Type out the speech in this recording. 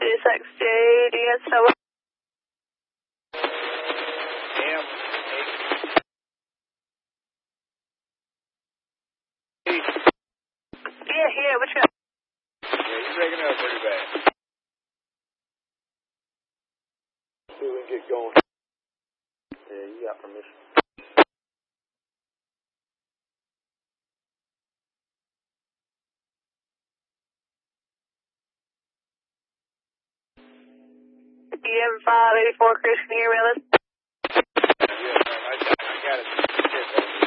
260, do you have snow? Yeah, what you got? Yeah, you're breaking up pretty bad. See if we can get going. Yeah, you got permission. Do you have 584 Chris, can you hear me on this? Yeah, I got it.